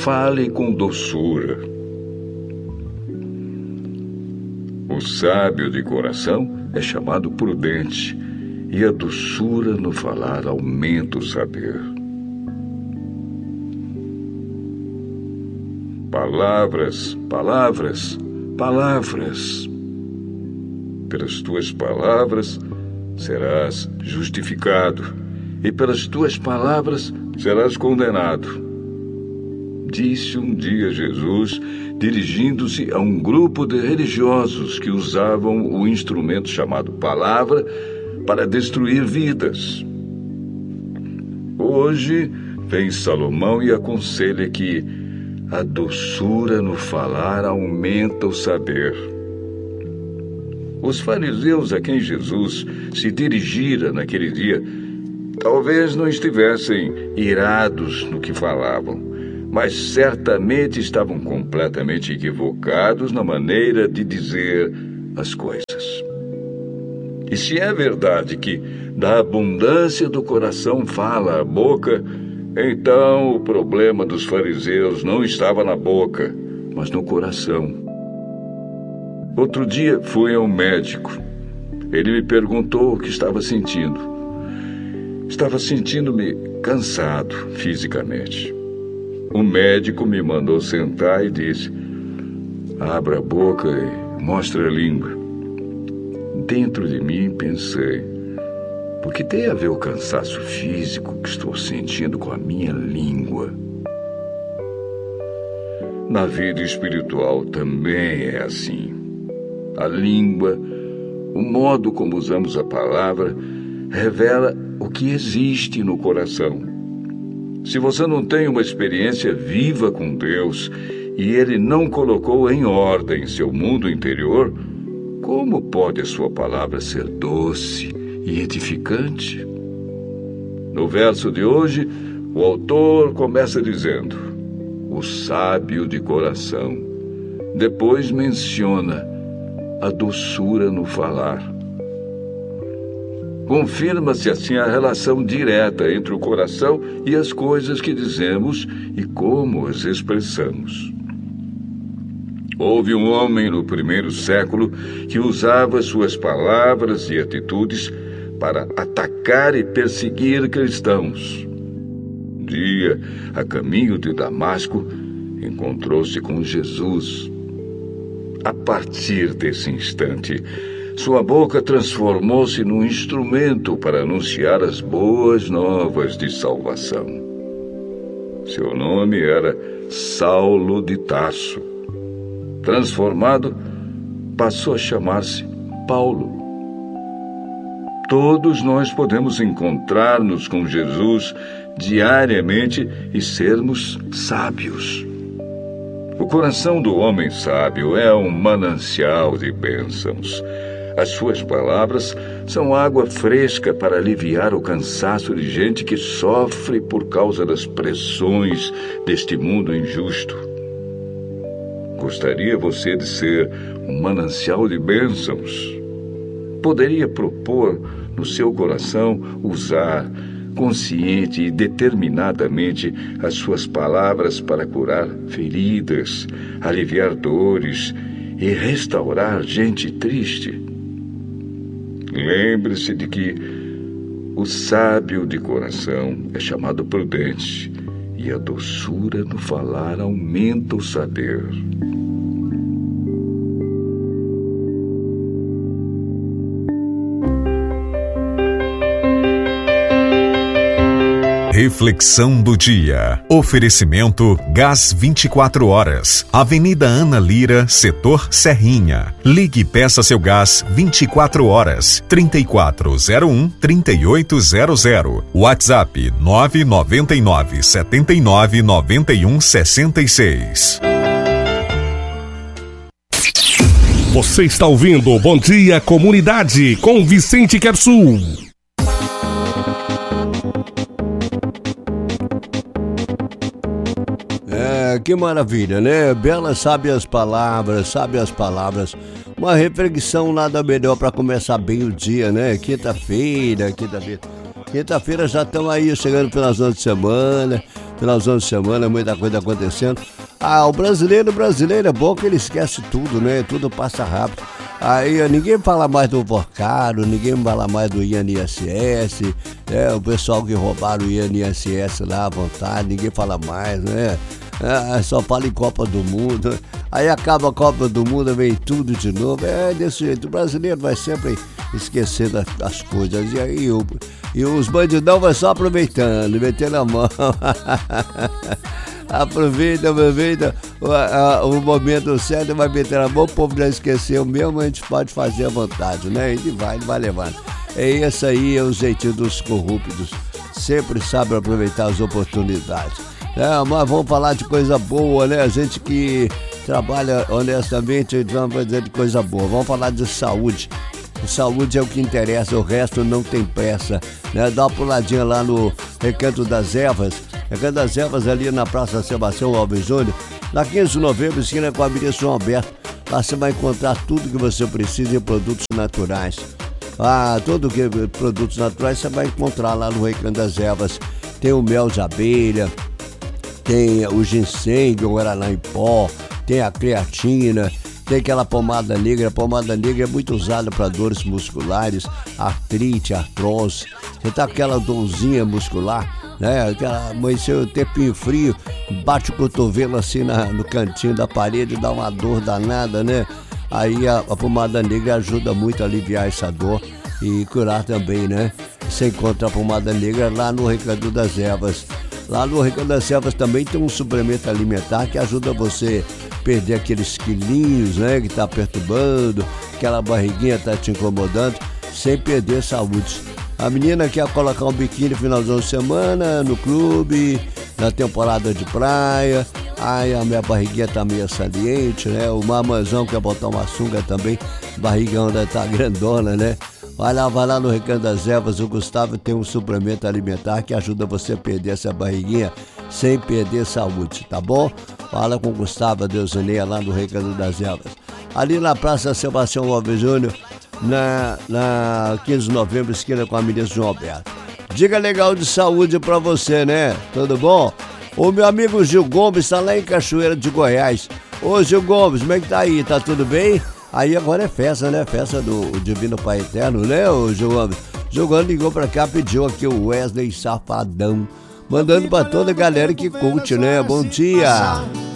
fale com doçura. O sábio de coração é chamado prudente, e a doçura no falar aumenta o saber. Palavras, palavras, palavras. Pelas tuas palavras serás justificado, e pelas tuas palavras serás condenado. Disse um dia Jesus, dirigindo-se a um grupo de religiosos que usavam o instrumento chamado palavra para destruir vidas. Hoje vem Salomão e aconselha que a doçura no falar aumenta o saber. Os fariseus a quem Jesus se dirigira naquele dia talvez não estivessem irados no que falavam, mas certamente estavam completamente equivocados na maneira de dizer as coisas. E se é verdade que da abundância do coração fala a boca, então o problema dos fariseus não estava na boca, mas no coração. Outro dia fui a um médico. Ele me perguntou o que estava sentindo. Estava sentindo-me cansado fisicamente. O médico me mandou sentar e disse: abra a boca e mostre a língua. Dentro de mim pensei: por que tem a ver o cansaço físico que estou sentindo com a minha língua? Na vida espiritual também é assim. A língua, o modo como usamos a palavra, revela o que existe no coração. Se você não tem uma experiência viva com Deus e Ele não colocou em ordem seu mundo interior, como pode a sua palavra ser doce e edificante? No verso de hoje, o autor começa dizendo: o sábio de coração. Depois menciona a doçura no falar. Confirma-se assim a relação direta entre o coração e as coisas que dizemos e como as expressamos. Houve um homem no primeiro século que usava suas palavras e atitudes para atacar e perseguir cristãos. Um dia, a caminho de Damasco, encontrou-se com Jesus. A partir desse instante, sua boca transformou-se num instrumento para anunciar as boas novas de salvação. Seu nome era Saulo de Tarso. Transformado, passou a chamar-se Paulo. Todos nós podemos encontrar-nos com Jesus diariamente e sermos sábios. O coração do homem sábio é um manancial de bênçãos. As suas palavras são água fresca para aliviar o cansaço de gente que sofre por causa das pressões deste mundo injusto. Gostaria você de ser um manancial de bênçãos? Poderia propor no seu coração usar consciente e determinadamente as suas palavras para curar feridas, aliviar dores e restaurar gente triste? Lembre-se de que o sábio de coração é chamado prudente, e a doçura no falar aumenta o saber. Reflexão do dia. Oferecimento Gás 24 horas. Avenida Ana Lira, setor Serrinha. Ligue e peça seu gás 24 horas. 3401-3800. WhatsApp 999-799166. Você está ouvindo Bom Dia Comunidade com Vicente Quersul. Que maravilha, né? Belas sábias palavras. Uma reflexão nada melhor para começar bem o dia, né? Quinta-feira já estamos aí chegando pelas 11 de semana. finalzão de semana, muita coisa acontecendo. O brasileiro é bom que ele esquece tudo, né? Tudo passa rápido. Aí ninguém fala mais do Porcaro, ninguém fala mais do INSS, o pessoal que roubaram o INSS lá à vontade, ninguém fala mais, né? Só fala em Copa do Mundo. Aí acaba a Copa do Mundo, vem tudo de novo. É desse jeito. O brasileiro vai sempre esquecendo as coisas. E os bandidão vai só aproveitando, metendo a mão. Aproveita o momento certo, vai meter a mão, o povo já esqueceu mesmo, a gente pode fazer à vontade, né? Ele vai levando. É isso aí, é o jeitinho dos corruptos. Sempre sabe aproveitar as oportunidades. Mas vamos falar de coisa boa, né? A gente que trabalha honestamente, vamos fazer de coisa boa. Vamos falar de saúde. Saúde é o que interessa, o resto não tem pressa, né? Dá uma puladinha lá no Recanto das Ervas. Recanto das Ervas ali na Praça Sebastião Alves Júnior, na 15 de novembro, esquina com a Avenida João Alberto. Lá você vai encontrar tudo que você precisa em produtos naturais. Produtos naturais você vai encontrar lá no Recanto das Ervas. Tem o mel de abelha, tem o ginseng, o guaraná em pó, tem a creatina, tem aquela pomada negra. A pomada negra é muito usada para dores musculares, artrite, artrose. Você tá com aquela dorzinha muscular, né? Amanheceu o tempinho frio, bate o cotovelo assim no cantinho da parede, dá uma dor danada, né? Aí a pomada negra ajuda muito a aliviar essa dor e curar também, né? Você encontra a pomada negra lá no Recanto das Ervas. Lá no Recanto das Ervas também tem um suplemento alimentar que ajuda você a perder aqueles quilinhos, né? Que tá perturbando, aquela barriguinha tá te incomodando, sem perder saúde. A menina quer colocar um biquíni no finalzão de semana, no clube, na temporada de praia. Ai, a minha barriguinha tá meio saliente, né? O mamãzão quer botar uma sunga também, barrigão ainda tá grandona, né? Vai lá no Recanto das Ervas, o Gustavo tem um suplemento alimentar que ajuda você a perder essa barriguinha sem perder saúde, tá bom? Fala com o Gustavo Deusineia lá no Recanto das Ervas. Ali na Praça Sebastião Alves Júnior, na 15 de novembro, esquina com a Avenida João Alberto. Dica legal de saúde pra você, né? Tudo bom? O meu amigo Gil Gomes está lá em Cachoeira de Goiás. Ô Gil Gomes, como é que tá aí? Tá tudo bem? Aí agora é festa, né? Festa do Divino Pai Eterno, né, ô Gil Gomes? Gil Gomes ligou pra cá, pediu aqui o Wesley Safadão, mandando pra toda a galera que curte, né? Bom dia!